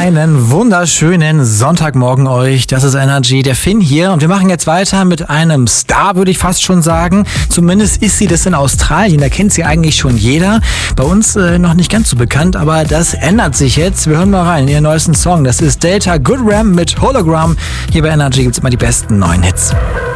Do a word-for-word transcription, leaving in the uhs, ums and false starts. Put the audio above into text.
Einen wunderschönen Sonntagmorgen euch. Das ist Energy, der Finn hier. Und wir machen jetzt weiter mit einem Star, würde ich fast schon sagen. Zumindest ist sie das in Australien. Da kennt sie eigentlich schon jeder. Bei uns äh, noch nicht ganz so bekannt, aber das ändert sich jetzt. Wir hören mal rein in ihren neuesten Song. Das ist Delta Goodram mit Hologram. Hier bei Energy gibt es immer die besten neuen Hits.